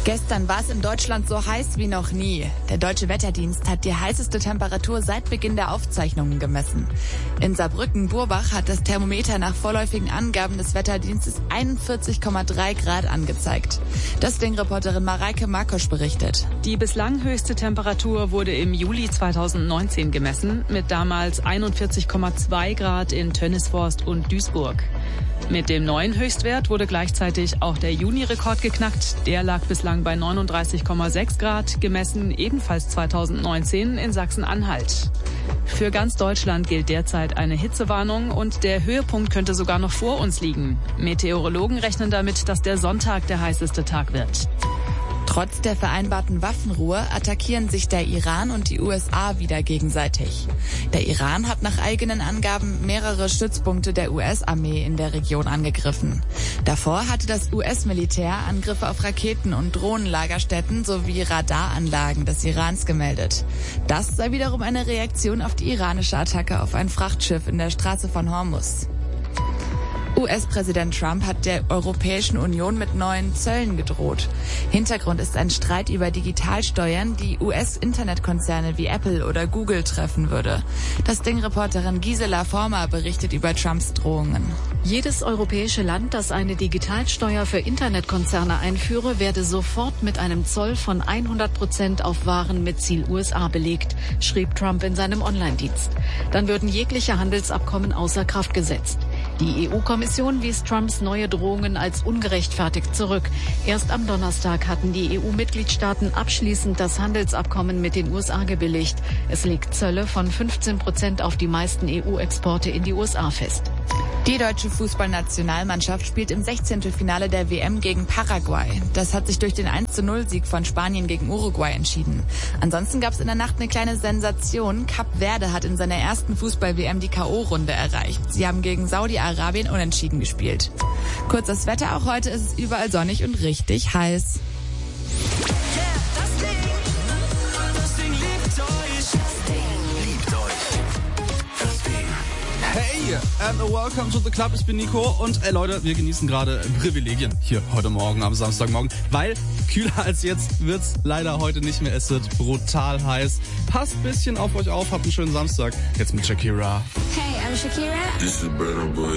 Gestern war es in Deutschland so heiß wie noch nie. Der Deutsche Wetterdienst hat die heißeste Temperatur seit Beginn der Aufzeichnungen gemessen. In Saarbrücken-Burbach hat das Thermometer nach vorläufigen Angaben des Wetterdienstes 41,3 Grad angezeigt. Das Ding-Reporterin Mareike Markosch berichtet. Die bislang höchste Temperatur wurde im Juli 2019 gemessen, mit damals 41,2 Grad in Tönnesforst und Duisburg. Mit dem neuen Höchstwert wurde gleichzeitig auch der Juni-Rekord geknackt. Der lag bislang bei 39,6 Grad, gemessen ebenfalls 2019 in Sachsen-Anhalt. Für ganz Deutschland gilt derzeit eine Hitzewarnung und der Höhepunkt könnte sogar noch vor uns liegen. Meteorologen rechnen damit, dass der Sonntag der heißeste Tag wird. Trotz der vereinbarten Waffenruhe attackieren sich der Iran und die USA wieder gegenseitig. Der Iran hat nach eigenen Angaben mehrere Stützpunkte der US-Armee in der Region angegriffen. Davor hatte das US-Militär Angriffe auf Raketen- und Drohnenlagerstätten sowie Radaranlagen des Irans gemeldet. Das sei wiederum eine Reaktion auf die iranische Attacke auf ein Frachtschiff in der Straße von Hormuz. US-Präsident Trump hat der Europäischen Union mit neuen Zöllen gedroht. Hintergrund ist ein Streit über Digitalsteuern, die US-Internetkonzerne wie Apple oder Google treffen würde. Das Ding-Reporterin Gisela Former berichtet über Trumps Drohungen. Jedes europäische Land, das eine Digitalsteuer für Internetkonzerne einführe, werde sofort mit einem Zoll von 100% auf Waren mit Ziel USA belegt, schrieb Trump in seinem Online-Dienst. Dann würden jegliche Handelsabkommen außer Kraft gesetzt. Die EU-Kommission wies Trumps neue Drohungen als ungerechtfertigt zurück. Erst am Donnerstag hatten die EU-Mitgliedstaaten abschließend das Handelsabkommen mit den USA gebilligt. Es legt Zölle von 15% auf die meisten EU-Exporte in die USA fest. Die deutsche Fußballnationalmannschaft spielt im 16. Finale der WM gegen Paraguay. Das hat sich durch den 1:0-Sieg von Spanien gegen Uruguay entschieden. Ansonsten gab es in der Nacht eine kleine Sensation. Kap Verde hat in seiner ersten Fußball-WM die K.O.-Runde erreicht. Sie haben gegen Saudi-Arabien unentschieden gespielt. Kurz das Wetter, auch heute ist es überall sonnig und richtig heiß. Hey, and welcome to the club. Ich bin Nico und Leute, wir genießen gerade Privilegien hier heute Morgen am Samstagmorgen, weil kühler als jetzt wird's leider heute nicht mehr. Es wird brutal heiß. Passt ein bisschen auf euch auf, habt einen schönen Samstag. Jetzt mit Shakira. Hey, I'm Shakira. This is Burna Boy.